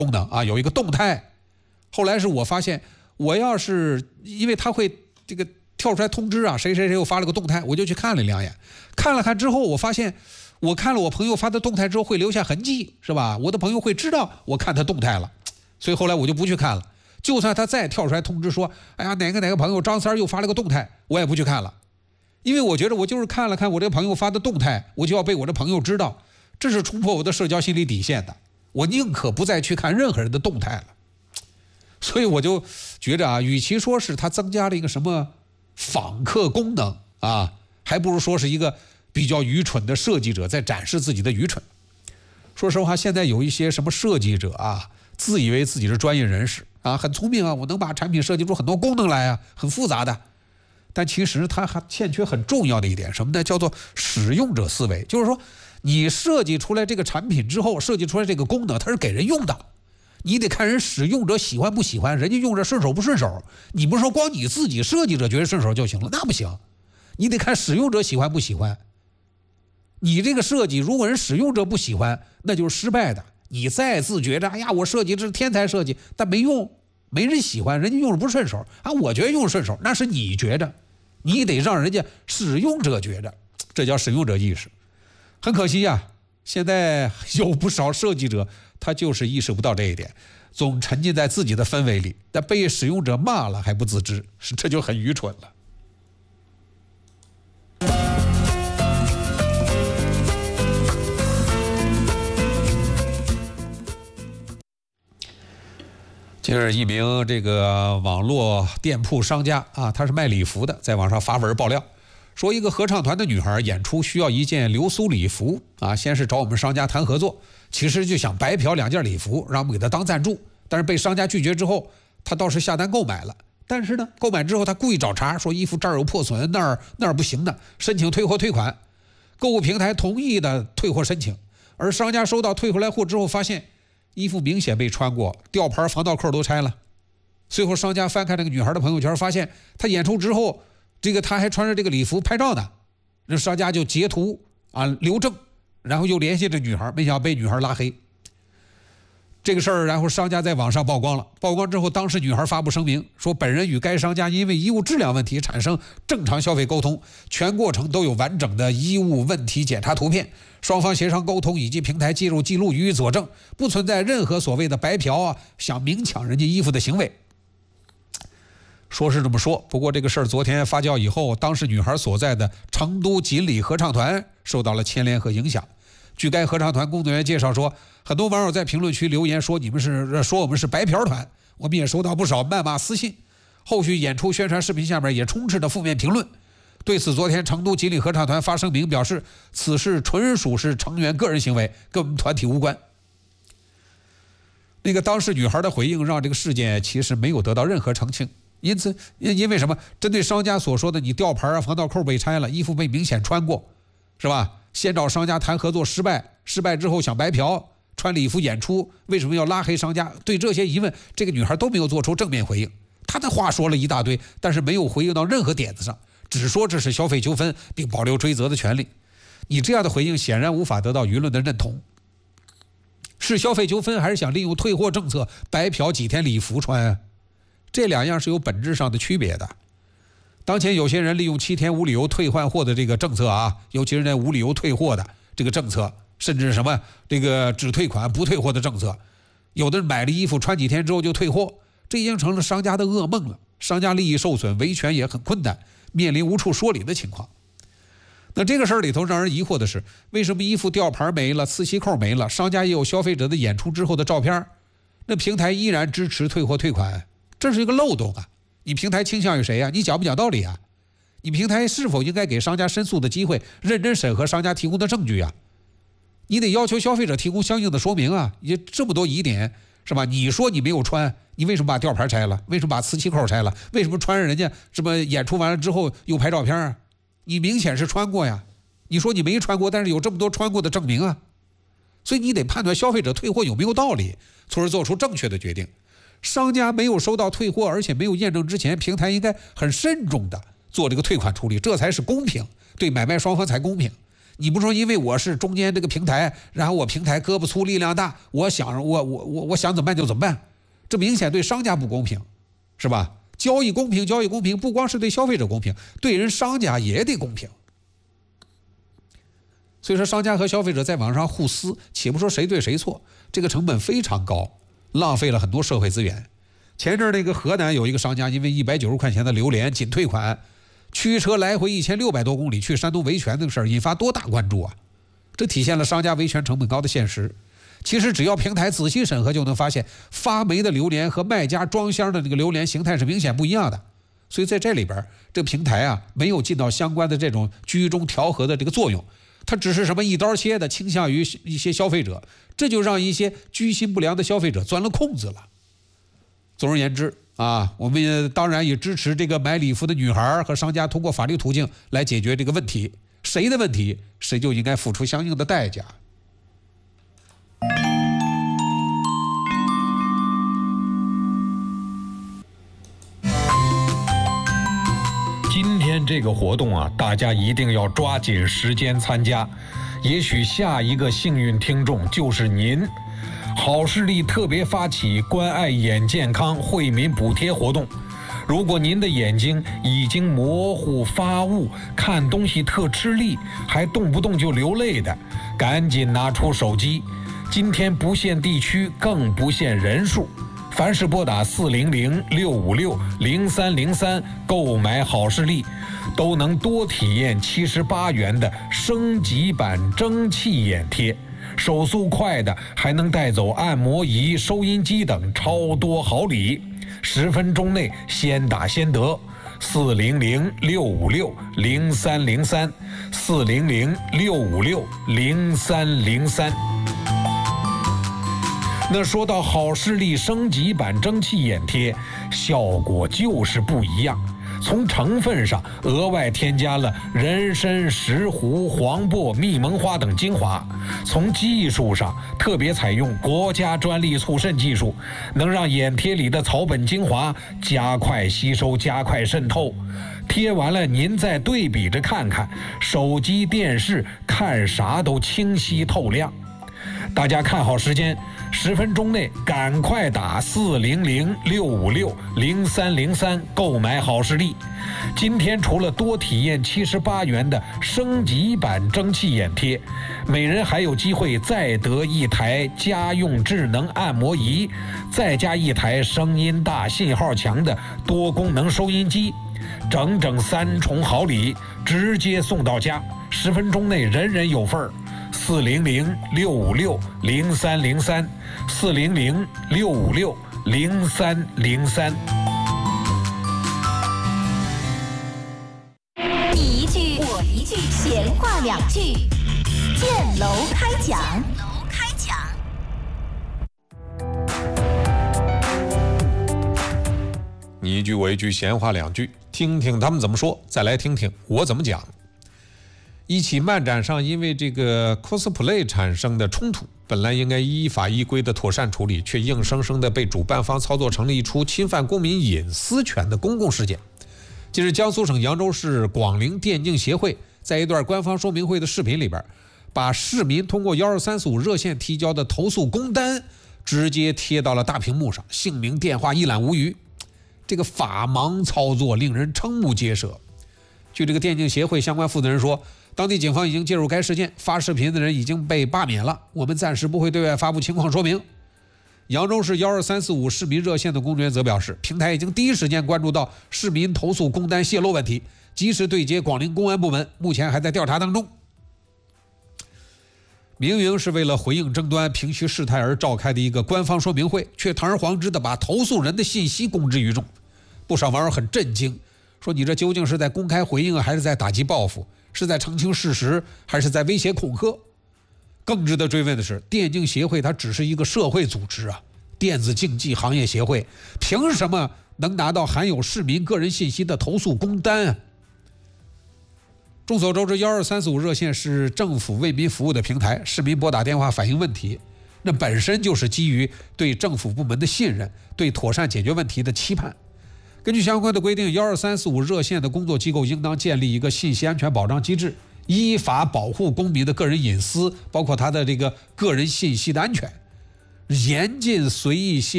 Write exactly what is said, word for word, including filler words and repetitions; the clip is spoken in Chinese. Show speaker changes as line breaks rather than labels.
功能啊，有一个动态。后来是我发现，我要是因为它会这个跳出来通知啊，谁谁谁又发了个动态，我就去看了两眼，看了看之后，我发现我看了我朋友发的动态之后会留下痕迹，是吧？我的朋友会知道我看他动态了，所以后来我就不去看了。就算他再跳出来通知说，哎呀哪个哪个朋友张三又发了个动态，我也不去看了，因为我觉得我就是看了看我这个朋友发的动态，我就要被我的朋友知道，这是冲破我的社交心理底线的，我宁可不再去看任何人的动态了。所以我就觉着啊，与其说是他增加了一个什么访客功能啊，还不如说是一个比较愚蠢的设计者在展示自己的愚蠢。说实话，现在有一些什么设计者啊，自以为自己是专业人士啊，很聪明啊，我能把产品设计出很多功能来啊，很复杂的。但其实他还欠缺很重要的一点，什么呢？叫做使用者思维。就是说，你设计出来这个产品之后，设计出来这个功能，它是给人用的。你得看人使用者喜欢不喜欢，人家用着顺手不顺手。你不是说光你自己设计者觉得顺手就行了，那不行。你得看使用者喜欢不喜欢。你这个设计，如果人使用者不喜欢，那就是失败的。你再自觉着，哎呀，我设计这是天才设计，但没用，没人喜欢，人家用着不顺手啊。我觉得用顺手，那是你觉着，你得让人家使用者觉着，这叫使用者意识。很可惜呀、啊，现在有不少设计者，他就是意识不到这一点，总沉浸在自己的氛围里，但被使用者骂了还不自知，这就很愚蠢了。近日，一名这个网络店铺商家啊，他是卖礼服的，在网上发文爆料，说一个合唱团的女孩演出需要一件流苏礼服啊，先是找我们商家谈合作，其实就想白嫖两件礼服，让我们给她当赞助，但是被商家拒绝之后，她倒是下单购买了。但是呢，购买之后她故意找茬，说衣服这儿有破损，那儿那儿不行的，申请退货退款。购物平台同意的退货申请，而商家收到退回来货之后，发现衣服明显被穿过，吊牌防盗扣都拆了。随后商家翻看这个女孩的朋友圈，发现她演出之后，这个她还穿着这个礼服拍照呢。那商家就截图啊留证，然后又联系这女孩，没想到被女孩拉黑。这个事儿，然后商家在网上曝光了。曝光之后，当时女孩发布声明说，本人与该商家因为衣物质量问题产生正常消费沟通，全过程都有完整的衣物问题检查图片，双方协商沟通以及平台记录记录予以佐证，不存在任何所谓的白嫖啊、想明抢人家衣服的行为。说是这么说，不过这个事儿昨天发酵以后，当时女孩所在的成都锦鲤合唱团受到了牵连和影响。据该合唱团工作人员介绍说，很多网友在评论区留言说你们是说我们是白嫖团，我们也收到不少谩骂私信。后续演出宣传视频下面也充斥着负面评论。对此，昨天成都锦鲤合唱团发声明表示，此事纯属是成员个人行为，跟我们团体无关。那个当事女孩的回应让这个事件其实没有得到任何澄清。因此，因为什么？针对商家所说的你吊牌啊、防盗扣被拆了，衣服被明显穿过，是吧？先找商家谈合作失败，失败之后想白嫖，穿礼服演出，为什么要拉黑商家？对这些疑问，这个女孩都没有做出正面回应。她的话说了一大堆，但是没有回应到任何点子上，只说这是消费纠纷，并保留追责的权利。你这样的回应显然无法得到舆论的认同。是消费纠纷，还是想利用退货政策白嫖几天礼服穿啊？这两样是有本质上的区别的。当前有些人利用七天无理由退换货的这个政策啊，尤其是那无理由退货的这个政策，甚至什么这个只退款不退货的政策，有的人买了衣服穿几天之后就退货，这已经成了商家的噩梦了。商家利益受损，维权也很困难，面临无处说理的情况。那这个事儿里头让人疑惑的是，为什么衣服吊牌没了，刺旗扣没了，商家也有消费者的演出之后的照片，那平台依然支持退货退款？这是一个漏洞啊！你平台倾向于谁啊？你讲不讲道理啊？你平台是否应该给商家申诉的机会，认真审核商家提供的证据啊？你得要求消费者提供相应的说明啊！也这么多疑点是吧？你说你没有穿，你为什么把吊牌拆了？为什么把磁气扣拆了？为什么穿着人家什么演出完了之后又拍照片啊？你明显是穿过呀！你说你没穿过，但是有这么多穿过的证明啊！所以你得判断消费者退货有没有道理，从而做出正确的决定。商家没有收到退货，而且没有验证之前，平台应该很慎重的做这个退款处理，这才是公平，对买卖双方才公平。 你不说因为我是中间这个平台，然后我平台胳膊粗力量大，我想我我我我想怎么办就怎么办，这明显对商家不公平，是吧？交易公平，交易公平，不光是对消费者公平，对人商家也得公平。所以说，商家和消费者在网上互撕，且不说谁对谁错，这个成本非常高，浪费了很多社会资源。前阵儿那个河南有一个商家，因为一百九十块钱的榴莲仅退款，驱车来回一千六百多公里去山东维权这个事儿，引发多大关注啊！这体现了商家维权成本高的现实。其实只要平台仔细审核，就能发现发霉的榴莲和卖家装箱的那个榴莲形态是明显不一样的。所以在这里边，这个平台啊没有尽到相关的这种居中调和的这个作用，它只是什么一刀切的倾向于一些消费者，这就让一些居心不良的消费者钻了空子了。总而言之啊，我们当然也支持这个买礼服的女孩和商家通过法律途径来解决这个问题，谁的问题谁就应该付出相应的代价。
今天这个活动啊，大家一定要抓紧时间参加，也许下一个幸运听众就是您。好视力特别发起关爱眼健康惠民补贴活动，如果您的眼睛已经模糊发雾，看东西特吃力，还动不动就流泪的，赶紧拿出手机。今天不限地区，更不限人数，凡是拨打四零零六五六零三零三购买好视力，都能多体验七十八元的升级版蒸汽眼贴，手速快的还能带走按摩仪、收音机等超多好礼，十分钟内先打先得。四零零六五六零三零三，四零零六五六零三零三。那说到好视力升级版蒸汽眼贴，效果就是不一样。从成分上额外添加了人参、石斛、黄柏、蜜蒙花等精华，从技术上特别采用国家专利促渗技术，能让眼贴里的草本精华加快吸收、加快渗透。贴完了您再对比着看看，手机、电视看啥都清晰透亮。大家看好时间，十分钟内赶快打四零零六五六零三零三购买好视力。今天除了多体验七十八元的升级版蒸汽眼贴，每人还有机会再得一台家用智能按摩仪，再加一台声音大、信号强的多功能收音机，整整三重好礼，直接送到家，十分钟内人人有份儿。四零零六五六零三零三，四零零六五六零三零三。
你一句我一句，闲话两句，建楼开讲。楼开讲。
你一句我一句，闲话两句，听听他们怎么说，再来听听我怎么讲。一起漫展上因为这个 cosplay 产生的冲突，本来应该依法依规的妥善处理，却硬生生的被主办方操作成了一出侵犯公民隐私权的公共事件。近日，江苏省扬州市广陵电竞协会在一段官方说明会的视频里边，把市民通过一二三四五热线提交的投诉工单直接贴到了大屏幕上，姓名电话一览无余。这个法盲操作令人瞠目结舌。据这个电竞协会相关负责人说，当地警方已经介入该事件，发视频的人已经被罢免了，我们暂时不会对外发布情况说明。扬州市一二三四五市民热线的工作人员则表示，平台已经第一时间关注到市民投诉工单泄露问题，及时对接广陵公安部门，目前还在调查当中。明明是为了回应争端、平息事态而召开的一个官方说明会，却堂而皇之的把投诉人的信息公之于众。不少网友很震惊，说你这究竟是在公开回应，还是在打击报复？是在澄清事实，还是在威胁恐吓？更值得追问的是，电竞协会它只是一个社会组织啊，电子竞技行业协会凭什么能拿到含有市民个人信息的投诉工单啊？众所周知，一二三四五热线是政府为民服务的平台，市民拨打电话反映问题，那本身就是基于对政府部门的信任，对妥善解决问题的期盼。根据相关的规定，一二三四五热线的工作机构应当建立一个信息安全保障机制，
依法保护公民的个人隐私，包括他的这个个人信息的安全，严禁随意泄